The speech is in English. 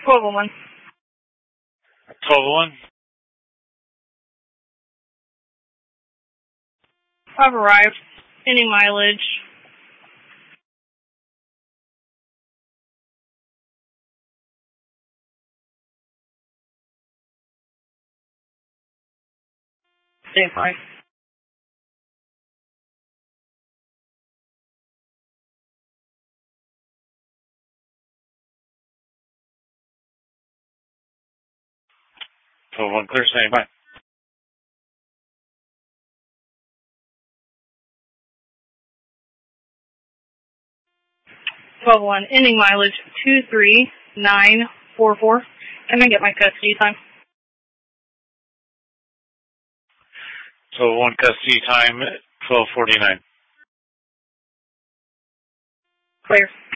1201. 1201. I've arrived. Any mileage? Stand by. Clear, standing by. 1201. Ending mileage 23944. Can I get my custody time? 1201 custody time, 1249. Clear.